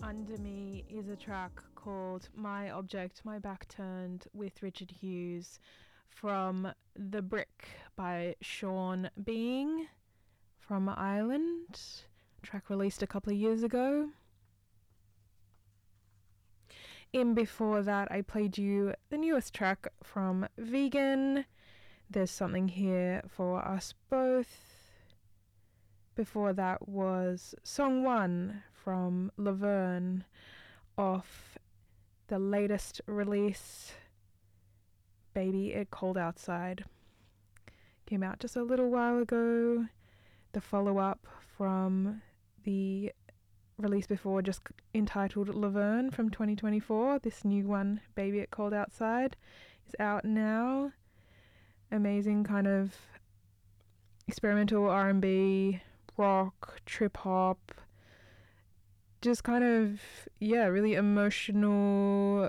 Under Me is a track called My Object, My Back Turned with Richard Hughes from The Brick by Sean Being from Ireland. Track released a couple of years ago. In before that, I played you the newest track from Vegan. There's Something Here for Us Both. Before that was Song 1 from Laverne off the latest release, Baby It Cold Outside. Came out just a little while ago. The follow-up from the release before, just entitled Laverne from 2024. This new one, Baby It Cold Outside, is out now. Amazing kind of experimental R&B, rock, trip hop, just kind of, really emotional,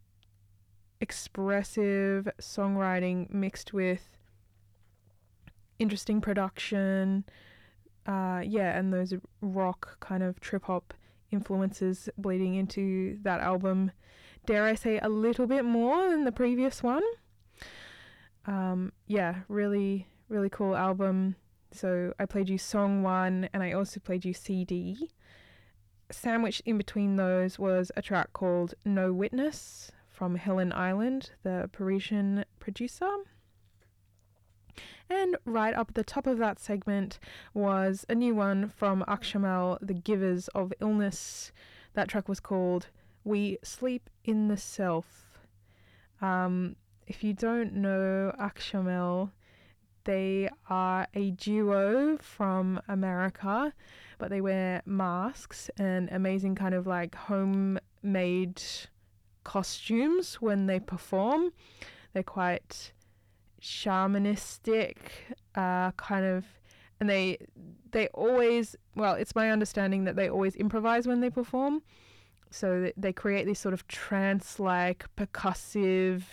expressive songwriting mixed with interesting production, and those rock kind of trip hop influences bleeding into that album. Dare I say a little bit more than the previous one. Really, really cool album. So I played you Song 1 and I also played you CD. Sandwiched in between those was a track called No Witness from Helen Island, the Parisian producer. And right up at the top of that segment was a new one from Akshamel, The Givers of Illness. That track was called We Sleep in the Self. If you don't know Akshamel, they are a duo from America, but they wear masks and amazing kind of like homemade costumes when they perform. They're quite shamanistic, kind of, and they always, well, it's my understanding that they always improvise when they perform. So they create this sort of trance-like, percussive,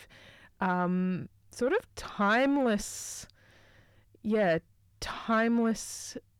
sort of timeless